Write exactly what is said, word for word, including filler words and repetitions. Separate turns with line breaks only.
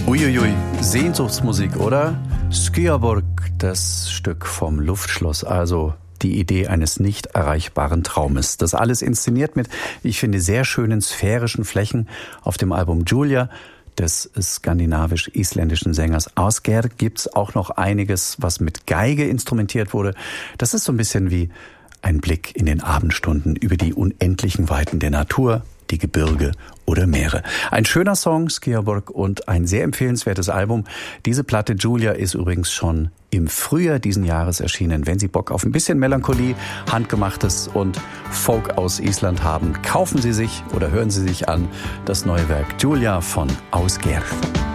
Uiuiui, Sehnsuchtsmusik, oder? Skyaborg, das Stück vom Luftschloss, also die Idee eines nicht erreichbaren Traumes. Das alles inszeniert mit, ich finde, sehr schönen sphärischen Flächen auf dem Album Julia des skandinavisch-isländischen Sängers Ásgeir gibt's auch noch einiges, was mit Geige instrumentiert wurde. Das ist so ein bisschen wie ein Blick in den Abendstunden über die unendlichen Weiten der Natur, die Gebirge oder Meere. Ein schöner Song, Skyaborg, und ein sehr empfehlenswertes Album. Diese Platte Julia ist übrigens schon im Frühjahr diesen Jahres erschienen. Wenn Sie Bock auf ein bisschen Melancholie, Handgemachtes und Folk aus Island haben, kaufen Sie sich oder hören Sie sich an das neue Werk Julia von Ásgeir.